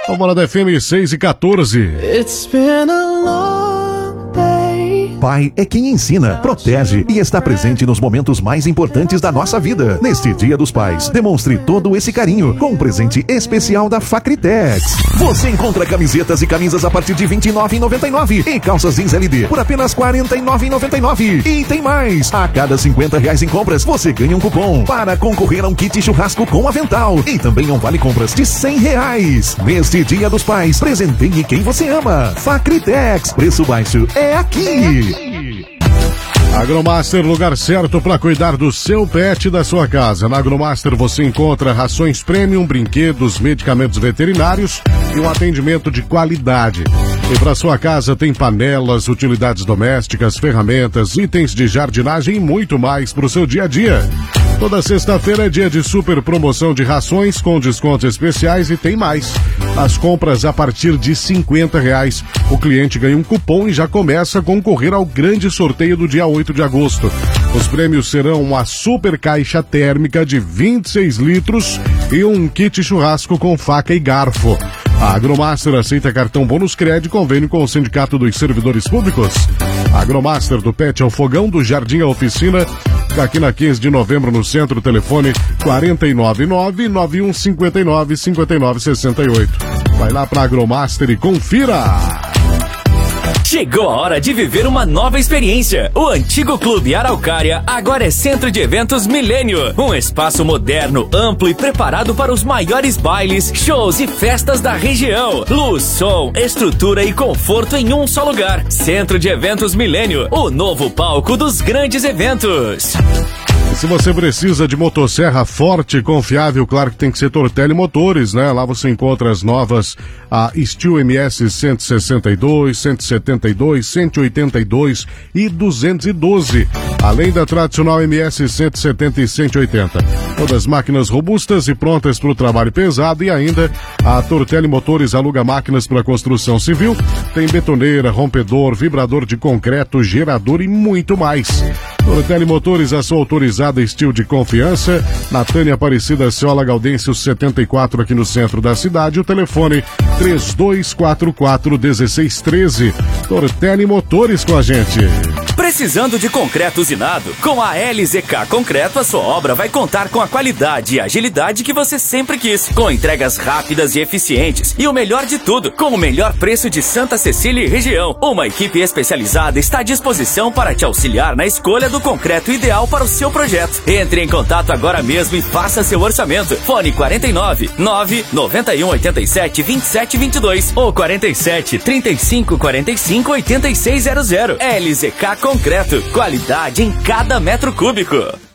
Alvorada FM 6:14. It's been a long day. Pai é quem ensina, protege e está presente nos momentos mais importantes da nossa vida. Neste Dia dos Pais, demonstre todo esse carinho com um presente especial da Facritex. Você encontra camisetas e camisas a partir de R$ 29,99 e calças jeans LD por apenas R$ 49,99. E tem mais! A cada R$50 em compras, você ganha um cupom para concorrer a um kit churrasco com avental e também um vale compras de R$100. Neste Dia dos Pais, presenteie quem você ama. Facritex, preço baixo é aqui. Agromaster, lugar certo para cuidar do seu pet e da sua casa. Na Agromaster você encontra rações premium, brinquedos, medicamentos veterinários e um atendimento de qualidade. E para sua casa tem panelas, utilidades domésticas, ferramentas, itens de jardinagem e muito mais para o seu dia a dia. Toda sexta-feira é dia de super promoção de rações com descontos especiais e tem mais. As compras a partir de R$50. O cliente ganha um cupom e já começa a concorrer ao grande sorteio do dia 8 de agosto. Os prêmios serão uma super caixa térmica de 26 litros e um kit churrasco com faca e garfo. A Agromaster aceita cartão bônus crédito e convênio com o Sindicato dos Servidores Públicos. A Agromaster do Pet ao Fogão, do Jardim à Oficina, fica aqui na 15 de novembro no centro, telefone 499-9159-5968. Vai lá pra Agromaster e confira! Chegou a hora de viver uma nova experiência. O antigo Clube Araucária agora é Centro de Eventos Milênio. Um espaço moderno, amplo e preparado para os maiores bailes, shows e festas da região. Luz, som, estrutura e conforto em um só lugar. Centro de Eventos Milênio, o novo palco dos grandes eventos. Se você precisa de motosserra forte e confiável, claro que tem que ser Tortelli Motores, né? Lá você encontra as novas, a Steel MS 162, 172, 182 e 212, além da tradicional MS 170 e 180. Todas máquinas robustas e prontas para o trabalho pesado, e ainda a Tortelli Motores aluga máquinas para construção civil, tem betoneira, rompedor, vibrador de concreto, gerador e muito mais. Tortelli Motores, a sua autorizada Steel de confiança, na Tânia Aparecida Ciola Gaudêncio 74, aqui no centro da cidade. O telefone 3244-1613. Tortelli Motores com a gente. Precisando de concreto usinado? Com a LZK Concreto, a sua obra vai contar com a qualidade e agilidade que você sempre quis, com entregas rápidas e eficientes. E o melhor de tudo, com o melhor preço de Santa Cecília e região. Uma equipe especializada está à disposição para te auxiliar na escolha do concreto ideal para o seu projeto. Entre em contato agora mesmo e faça seu orçamento. Fone 49 991 87 27 22 ou 47 35 45 8600. LZK Concreto, qualidade em cada metro cúbico.